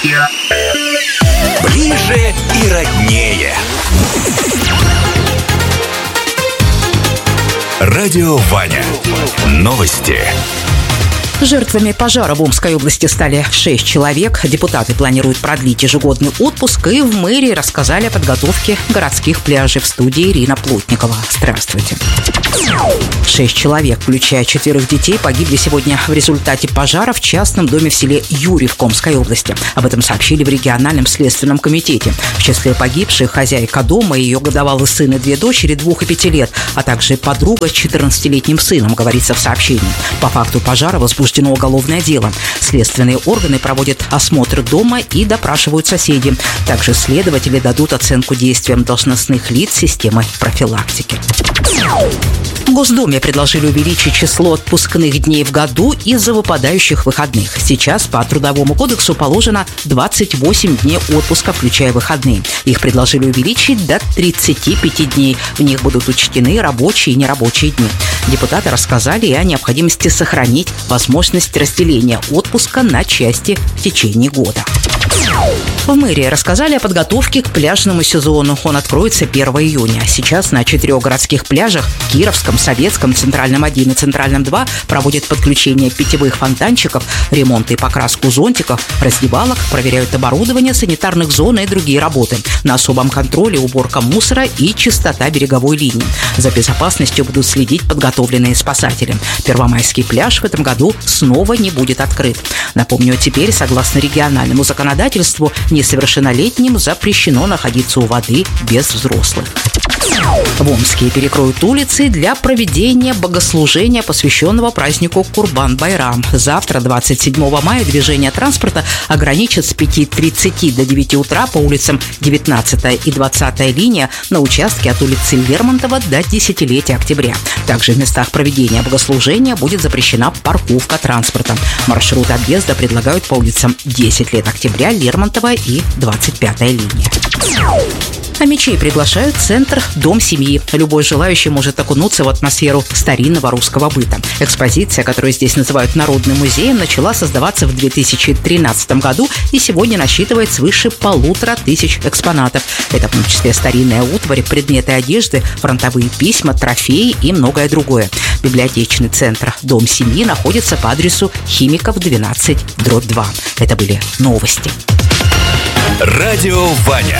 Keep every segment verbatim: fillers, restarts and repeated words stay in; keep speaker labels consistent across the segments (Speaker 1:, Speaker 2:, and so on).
Speaker 1: Ближе и роднее. Радио Ваня. Новости.
Speaker 2: Жертвами пожара в Омской области стали шесть человек. Депутаты планируют продлить ежегодный отпуск, и в мэрии рассказали о подготовке городских пляжей. В студии Ирина Плотникова. Здравствуйте. Шесть человек, включая четверых детей, погибли сегодня в результате пожара в частном доме в селе Юрьев Омской области. Об этом сообщили в региональном следственном комитете. В числе погибших хозяйка дома и ее годовалый сын и две дочери двух и пяти лет, а также подруга с четырнадцатилетним сыном, говорится в сообщении. По факту пожара возбуждено уголовное дело. Следственные органы проводят осмотр дома и допрашивают соседей. Также следователи дадут оценку действиям должностных лиц системы профилактики. В Госдуме предложили увеличить число отпускных дней в году из-за выпадающих выходных. Сейчас по Трудовому кодексу положено двадцать восемь дней отпуска, включая выходные. Их предложили увеличить до тридцати пяти дней. В них будут учтены рабочие и нерабочие дни. Депутаты рассказали и о необходимости сохранить возможность разделения отпуска на части в течение года. В мэрии рассказали о подготовке к пляжному сезону. Он откроется первого июня. Сейчас на четырех городских пляжах – Кировском, Советском, Центральном один и Центральном два – проводят подключение питьевых фонтанчиков, ремонт и покраску зонтиков, раздевалок, проверяют оборудование, санитарных зон и другие работы. На особом контроле уборка мусора и чистота береговой линии. За безопасностью будут следить подготовленные спасатели. Первомайский пляж в этом году снова не будет открыт. Напомню, теперь, согласно региональному законодательству, несовершеннолетним запрещено находиться у воды без взрослых. В Омске перекроют улицы для проведения богослужения, посвященного празднику Курбан-Байрам. Завтра, двадцать седьмого мая, движение транспорта ограничат с пяти тридцати до девяти утра по улицам девятнадцатая и двадцатая линия на участке от улицы Лермонтова до десятилетия октября. Также в местах проведения богослужения будет запрещена парковка транспорта. Маршрут объезда предлагают по улицам десять лет октября, Лермонтова и двадцать пятая линия. А мечей приглашают в центр «Дом семьи». Любой желающий может окунуться в атмосферу старинного русского быта. Экспозиция, которую здесь называют Народным музеем, начала создаваться в две тысячи тринадцатом году и сегодня насчитывает свыше полутора тысяч экспонатов. Это в том числе старинная утварь, предметы одежды, фронтовые письма, трофеи и многое другое. Библиотечный центр «Дом семьи» находится по адресу Химиков двенадцать дробь два. Это были новости.
Speaker 1: Радио Ваня.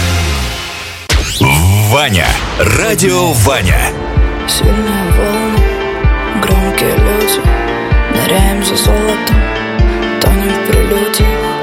Speaker 1: Ваня. Радио Ваня.
Speaker 3: Сильные волны, громкие люди, ныряем за золотом, тонем в прелюдиях.